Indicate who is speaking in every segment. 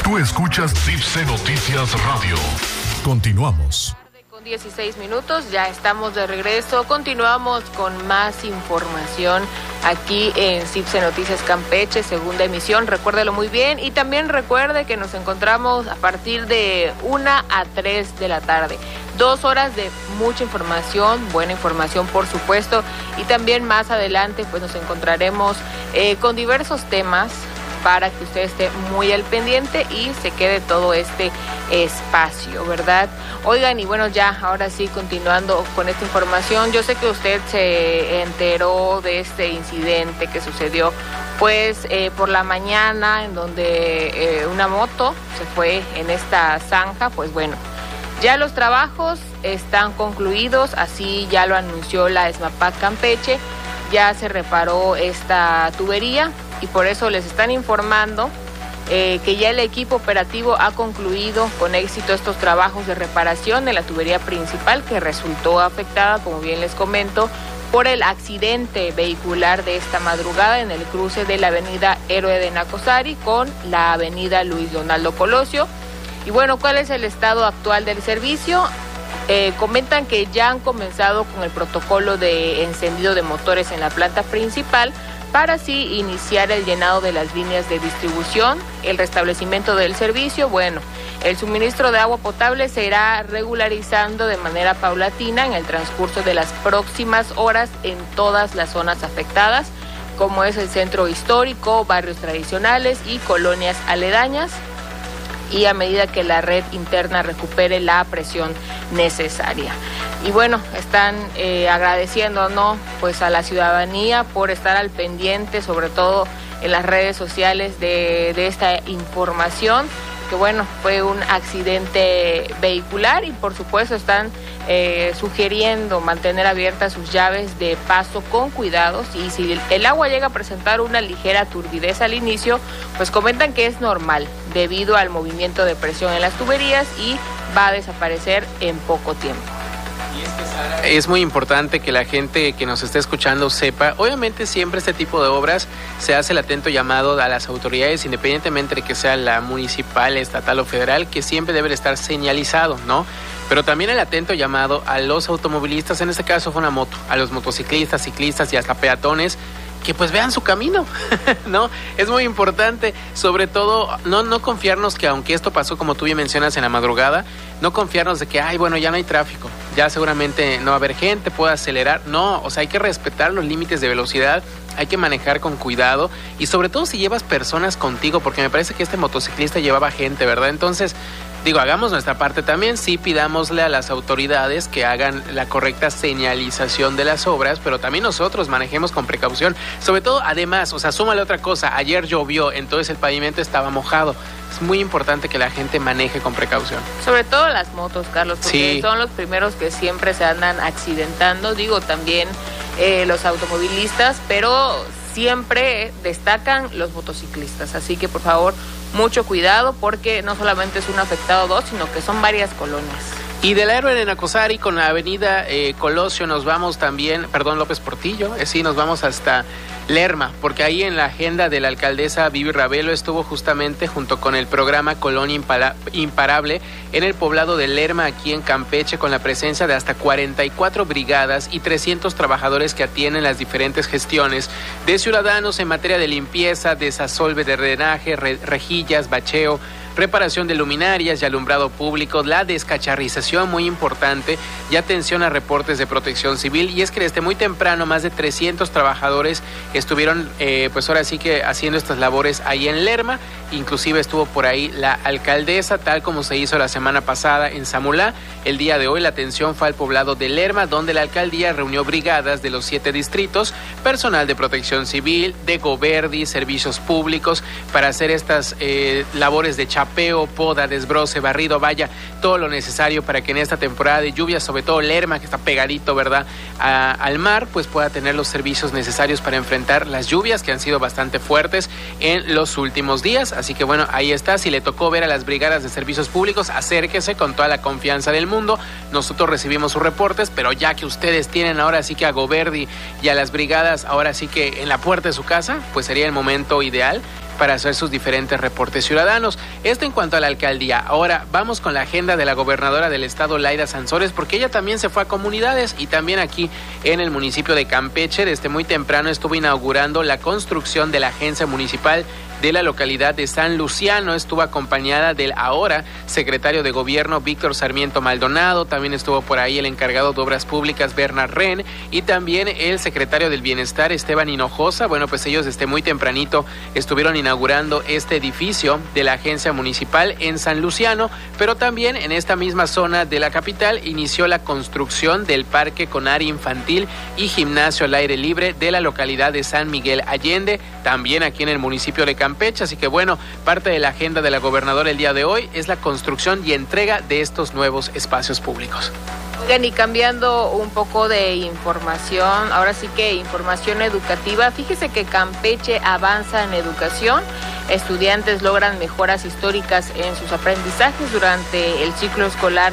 Speaker 1: Tú escuchas CIPSE Noticias Radio. Continuamos.
Speaker 2: Con 16 minutos, ya estamos de regreso. Continuamos con más información aquí en CIPSE Noticias Campeche, segunda emisión. Recuérdelo muy bien y también recuerde que nos encontramos a partir de 1 a 3 de la tarde. 2 horas de mucha información, buena información por supuesto, y también más adelante pues nos encontraremos con diversos temas para que usted esté muy al pendiente y se quede todo este espacio, ¿verdad? Oigan, y bueno, ya, ahora sí, continuando con esta información, yo sé que usted se enteró de este incidente que sucedió, pues, por la mañana, en donde una moto se fue en esta zanja. Pues bueno, ya los trabajos están concluidos, así ya lo anunció la SMAPAC Campeche, ya se reparó esta tubería, y por eso les están informando que ya el equipo operativo ha concluido con éxito estos trabajos de reparación de la tubería principal, que resultó afectada, como bien les comento, por el accidente vehicular de esta madrugada en el cruce de la avenida Héroe de Nacosari con la avenida Luis Donaldo Colosio. Y bueno, ¿cuál es el estado actual del servicio? Comentan que ya han comenzado con el protocolo de encendido de motores en la planta principal, para así iniciar el llenado de las líneas de distribución, el restablecimiento del servicio. Bueno, el suministro de agua potable se irá regularizando de manera paulatina en el transcurso de las próximas horas en todas las zonas afectadas, como es el centro histórico, barrios tradicionales y colonias aledañas, y a medida que la red interna recupere la presión necesaria. Y bueno, están agradeciendo, ¿no?, pues a la ciudadanía por estar al pendiente, sobre todo en las redes sociales, de esta información, que bueno, fue un accidente vehicular, y por supuesto están sugiriendo mantener abiertas sus llaves de paso con cuidados, y si el agua llega a presentar una ligera turbidez al inicio, pues comentan que es normal debido al movimiento de presión en las tuberías y va a desaparecer en poco tiempo.
Speaker 3: Es muy importante que la gente que nos esté escuchando sepa, obviamente siempre este tipo de obras se hace el atento llamado a las autoridades, independientemente de que sea la municipal, estatal o federal, que siempre debe estar señalizado, ¿no? Pero también el atento llamado a los automovilistas, en este caso fue una moto, a los motociclistas, ciclistas y hasta peatones, que pues vean su camino, ¿no? Es muy importante, sobre todo, no confiarnos que aunque esto pasó, como tú bien mencionas, en la madrugada, no confiarnos de que, ay, bueno, ya no hay tráfico, ya seguramente no va a haber gente, puede acelerar. No, o sea, hay que respetar los límites de velocidad, hay que manejar con cuidado, y sobre todo si llevas personas contigo, porque me parece que este motociclista llevaba gente, ¿verdad? Entonces, digo, hagamos nuestra parte también, sí pidámosle a las autoridades que hagan la correcta señalización de las obras, pero también nosotros manejemos con precaución. Sobre todo, además, o sea, súmale otra cosa, ayer llovió, entonces el pavimento estaba mojado. Es muy importante que la gente maneje con precaución.
Speaker 2: Sobre todo las motos, Carlos, porque
Speaker 3: sí,
Speaker 2: son los primeros que siempre se andan accidentando, digo, también los automovilistas, pero siempre destacan los motociclistas, así que por favor, mucho cuidado, porque no solamente es un afectado o dos, sino que son varias colonias.
Speaker 3: Y del Héroe de Nacosari con la avenida Colosio nos vamos también, López Portillo, sí, nos vamos hasta Lerma, porque ahí en la agenda de la alcaldesa Vivi Ravelo estuvo justamente junto con el programa Colonia Imparable en el poblado de Lerma, aquí en Campeche, con la presencia de hasta 44 brigadas y 300 trabajadores que atienden las diferentes gestiones de ciudadanos en materia de limpieza, desasolve de drenaje, rejillas, bacheo, reparación de luminarias y alumbrado público, la descacharrización, muy importante, y atención a reportes de protección civil. Y es que desde muy temprano más de 300 trabajadores estuvieron pues ahora sí que haciendo estas labores ahí en Lerma. Inclusive estuvo por ahí la alcaldesa, tal como se hizo la semana pasada en Zamulá. El día de hoy la atención fue al poblado de Lerma, donde la alcaldía reunió brigadas de los 7 distritos, personal de protección civil, de Goverdi, servicios públicos, para hacer estas labores de chapeo, poda, desbroce, barrido, vaya, todo lo necesario para que en esta temporada de lluvias, sobre todo Lerma, que está pegadito, ¿verdad?, al mar, pues pueda tener los servicios necesarios para enfrentar las lluvias que han sido bastante fuertes en los últimos días. Así que bueno, ahí está. Si le tocó ver a las brigadas de servicios públicos, acérquese con toda la confianza del mundo. Nosotros recibimos sus reportes, pero ya que ustedes tienen ahora sí que a Goverdi y a las brigadas ahora sí que en la puerta de su casa, pues sería el momento ideal para hacer sus diferentes reportes ciudadanos. Esto en cuanto a la alcaldía. Ahora vamos con la agenda de la gobernadora del estado, Laida Sansores, porque ella también se fue a comunidades y también aquí en el municipio de Campeche. Desde muy temprano estuvo inaugurando la construcción de la agencia municipal de la localidad de San Luciano. Estuvo acompañada del ahora secretario de Gobierno, Víctor Sarmiento Maldonado. También estuvo por ahí el encargado de Obras Públicas, Bernard Ren, y también el secretario del Bienestar, Esteban Hinojosa. Bueno, pues ellos desde muy tempranito estuvieron inaugurando este edificio de la agencia municipal en San Luciano, pero también en esta misma zona de la capital inició la construcción del parque con área infantil y gimnasio al aire libre de la localidad de San Miguel Allende, también aquí en el municipio de Campeche. Así que bueno, parte de la agenda de la gobernadora el día de hoy es la construcción y entrega de estos nuevos espacios públicos.
Speaker 2: Oigan, y cambiando un poco de información, ahora sí que información educativa, fíjese que Campeche avanza en educación. Estudiantes logran mejoras históricas en sus aprendizajes durante el ciclo escolar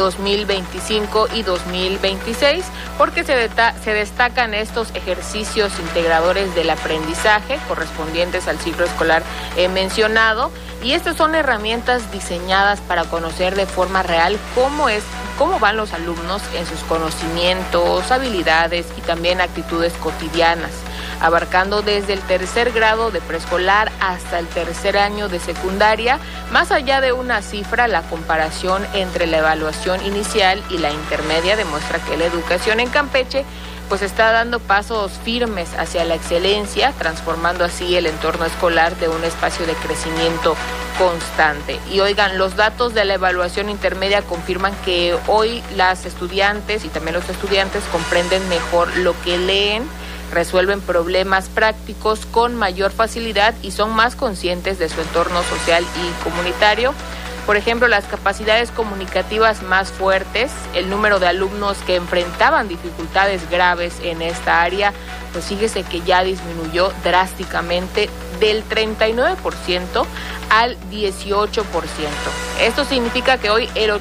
Speaker 2: 2025 y 2026, porque se destacan estos ejercicios integradores del aprendizaje correspondientes al ciclo escolar mencionado, y estas son herramientas diseñadas para conocer de forma real cómo van los alumnos en sus conocimientos, habilidades y también actitudes cotidianas, abarcando desde el tercer grado de preescolar hasta el tercer año de secundaria. Más allá de una cifra, la comparación entre la evaluación inicial y la intermedia demuestra que la educación en Campeche pues está dando pasos firmes hacia la excelencia, transformando así el entorno escolar de un espacio de crecimiento constante. Y oigan, los datos de la evaluación intermedia confirman que hoy las estudiantes y también los estudiantes comprenden mejor lo que leen, resuelven problemas prácticos con mayor facilidad y son más conscientes de su entorno social y comunitario. Por ejemplo, las capacidades comunicativas más fuertes, el número de alumnos que enfrentaban dificultades graves en esta área, pues fíjese que ya disminuyó drásticamente del 39% al 18%. Esto significa que hoy el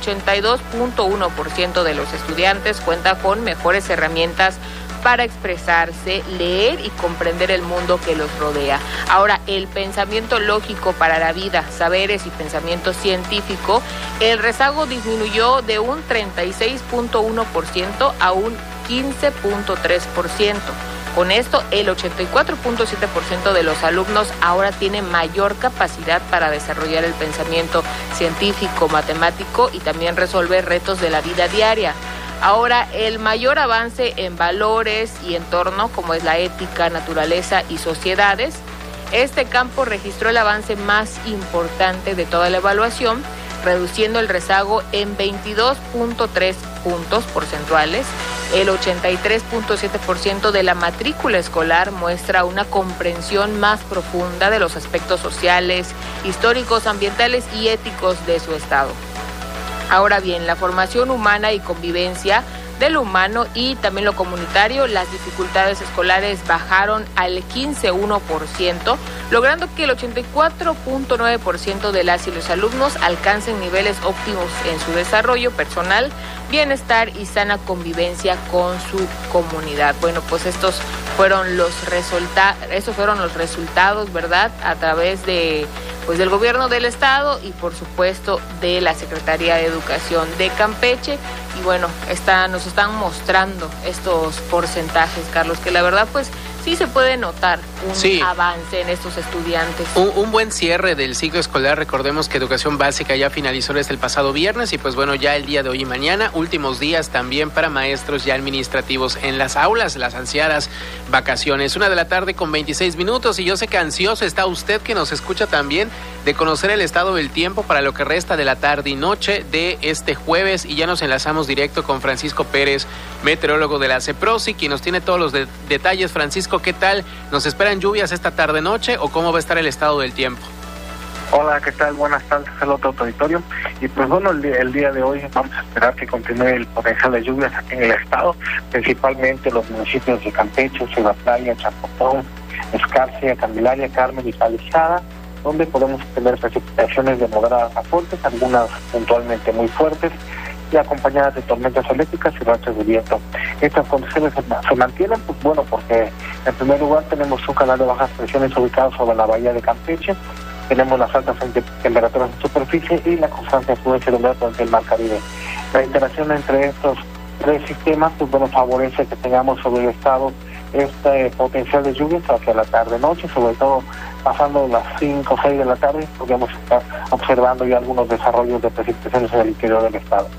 Speaker 2: 82.1% de los estudiantes cuenta con mejores herramientas para expresarse, leer y comprender el mundo que los rodea. Ahora, el pensamiento lógico para la vida, saberes y pensamiento científico, el rezago disminuyó de un 36.1% a un 15.3%. Con esto, el 84.7% de los alumnos ahora tiene mayor capacidad para desarrollar el pensamiento científico, matemático y también resolver retos de la vida diaria. Ahora, el mayor avance en valores y entorno, como es la ética, naturaleza y sociedades, este campo registró el avance más importante de toda la evaluación, reduciendo el rezago en 22.3 puntos porcentuales. El 83.7% de la matrícula escolar muestra una comprensión más profunda de los aspectos sociales, históricos, ambientales y éticos de su estado. Ahora bien, la formación humana y convivencia de lo humano y también lo comunitario, las dificultades escolares bajaron al 15.1%, logrando que el 84.9% de las y los alumnos alcancen niveles óptimos en su desarrollo personal, bienestar y sana convivencia con su comunidad. Bueno, pues estos fueron los resultados, ¿verdad?, a través de del gobierno del estado y por supuesto de la Secretaría de Educación de Campeche. Y bueno, nos están mostrando estos porcentajes, Carlos, que la verdad pues sí se puede notar un avance en estos estudiantes.
Speaker 3: Un buen cierre del ciclo escolar. Recordemos que educación básica ya finalizó desde el pasado viernes y pues bueno, ya el día de hoy y mañana, últimos días también para maestros y administrativos en las aulas, las ansiadas vacaciones. 1:26 p.m. y yo sé que ansioso está usted que nos escucha también de conocer el estado del tiempo para lo que resta de la tarde y noche de este jueves, y ya nos enlazamos directo con Francisco Pérez, meteorólogo de la CEPROSI, quien nos tiene todos los detalles. Francisco, ¿qué tal? ¿Nos esperan lluvias esta tarde-noche o cómo va a estar el estado del tiempo?
Speaker 4: Hola, ¿qué tal? Buenas tardes al otro auditorio. Y pues bueno, el día de hoy vamos a esperar que continúe el potencial de lluvias aquí en el estado, principalmente los municipios de Campeche, Ciudad Playa, Chapotón, Escarcia, Candelaria, Carmen y Palizada, donde podemos tener precipitaciones de moderadas a fuertes, algunas puntualmente muy fuertes. y acompañadas de tormentas eléctricas y rachas de viento. Estas condiciones se mantienen, pues bueno, porque en primer lugar tenemos un canal de bajas presiones ubicado sobre la bahía de Campeche, tenemos las altas temperaturas en superficie y la constante afluencia de humedad durante el mar Caribe. La interacción entre estos tres sistemas, pues bueno, favorece que tengamos sobre el estado este potencial de lluvias hacia la tarde-noche, sobre todo pasando las 5 o 6 de la tarde, podríamos estar observando ya algunos desarrollos de precipitaciones en el interior del estado.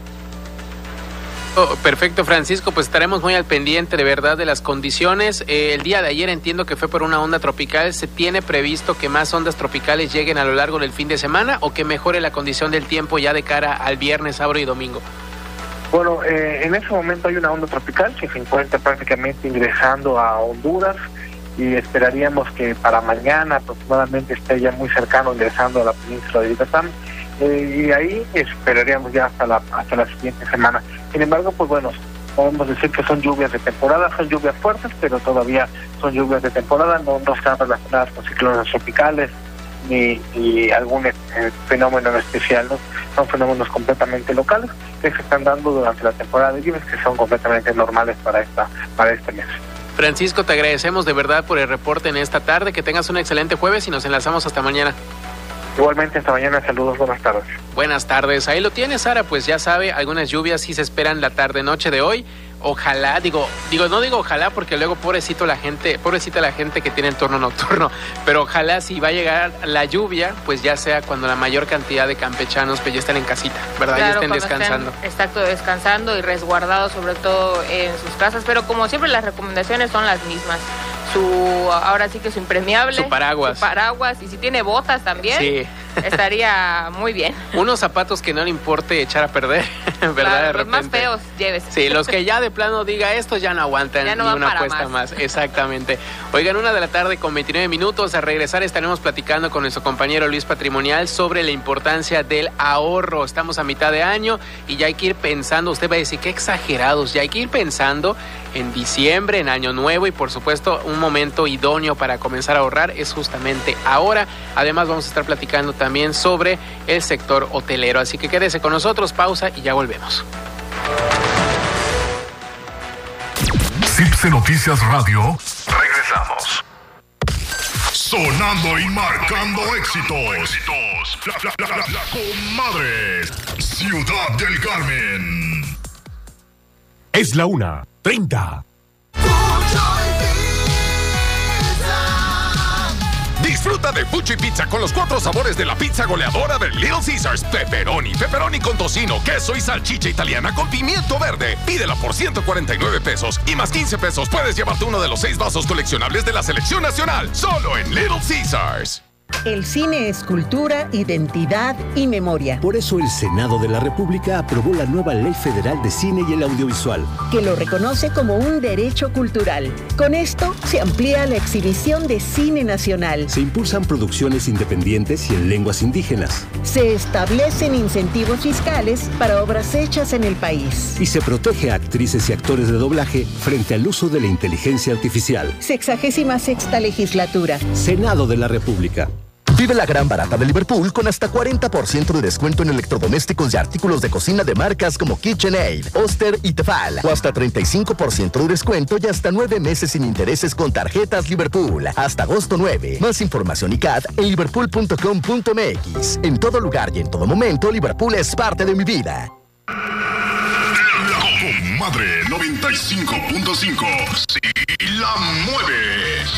Speaker 3: Perfecto, Francisco, pues estaremos muy al pendiente de verdad de las condiciones. El día de ayer entiendo que fue por una onda tropical. ¿Se tiene previsto que más ondas tropicales lleguen a lo largo del fin de semana o que mejore la condición del tiempo ya de cara al viernes, sábado y domingo?
Speaker 4: Bueno, en ese momento hay una onda tropical que se encuentra prácticamente ingresando a Honduras y esperaríamos que para mañana aproximadamente esté ya muy cercano ingresando a la península de Yucatán. Y ahí esperaríamos ya hasta la siguiente semana. Sin embargo, pues bueno, podemos decir que son lluvias de temporada, son lluvias fuertes, pero todavía son lluvias de temporada, no están relacionadas con ciclones tropicales ni algún fenómeno en especial, ¿no? Son fenómenos completamente locales que se están dando durante la temporada de lluvias, que son completamente normales para este mes.
Speaker 3: Francisco, te agradecemos de verdad por el reporte en esta tarde, que tengas un excelente jueves y nos enlazamos hasta mañana.
Speaker 4: Igualmente, hasta mañana, saludos, buenas tardes.
Speaker 3: Buenas tardes, ahí lo tienes, Sara, pues ya sabe, algunas lluvias sí se esperan la tarde-noche de hoy. Ojalá, no digo ojalá porque luego pobrecita la gente que tiene el turno nocturno, pero ojalá si va a llegar la lluvia, pues ya sea cuando la mayor cantidad de campechanos pues ya estén en casita, ¿verdad?
Speaker 2: Claro,
Speaker 3: ya estén descansando.
Speaker 2: Exacto, descansando y resguardados sobre todo en sus casas, pero como siempre las recomendaciones son las mismas. Ahora sí que su impermeable,
Speaker 3: su paraguas,
Speaker 2: y si tiene botas también,
Speaker 3: sí,
Speaker 2: estaría muy bien.
Speaker 3: Unos zapatos que no le importe echar a perder, ¿verdad?
Speaker 2: Claro,
Speaker 3: de repente.
Speaker 2: Los más feos, llévese.
Speaker 3: Sí, los que ya de plano diga estos ya no aguantan
Speaker 2: ya no
Speaker 3: ni
Speaker 2: van
Speaker 3: una
Speaker 2: para
Speaker 3: apuesta más. Exactamente. Oigan, 1:29 p.m. A regresar estaremos platicando con nuestro compañero Luis Patrimonial sobre la importancia del ahorro. Estamos a mitad de año y ya hay que ir pensando, usted va a decir, qué exagerados, ya hay que ir pensando en diciembre, en Año Nuevo y por supuesto un momento idóneo para comenzar a ahorrar es justamente ahora. Además vamos a estar platicando también sobre el sector hotelero, así que quédese con nosotros, pausa y ya volvemos.
Speaker 1: CIPSE Noticias Radio. Regresamos. Sonando y marcando éxitos. La Comadre. Ciudad del Carmen. Es la 1:30. Disfruta de Fuchi Pizza con los 4 sabores de la pizza goleadora de Little Caesars. Pepperoni con tocino, queso y salchicha italiana con pimiento verde. Pídela por 149 pesos y más 15 pesos puedes llevarte uno de los 6 vasos coleccionables de la selección nacional. Solo en Little Caesars.
Speaker 5: El cine es cultura, identidad y memoria.
Speaker 6: Por eso el Senado de la República aprobó la nueva Ley Federal de Cine y el Audiovisual,
Speaker 5: que lo reconoce como un derecho cultural. Con esto se amplía la exhibición de cine nacional.
Speaker 6: Se impulsan producciones independientes y en lenguas indígenas.
Speaker 5: Se establecen incentivos fiscales para obras hechas en el país.
Speaker 6: Y se protege a actrices y actores de doblaje frente al uso de la inteligencia artificial.
Speaker 5: 66ª legislatura.
Speaker 6: Senado de la República.
Speaker 7: Vive la gran barata de Liverpool con hasta 40% de descuento en electrodomésticos y artículos de cocina de marcas como KitchenAid, Oster y Tefal. O hasta 35% de descuento y hasta 9 meses sin intereses con tarjetas Liverpool. Hasta agosto 9. Más información y CAT en liverpool.com.mx. En todo lugar y en todo momento, Liverpool es parte de mi vida.
Speaker 1: La Comadre 95.5. Si la mueves.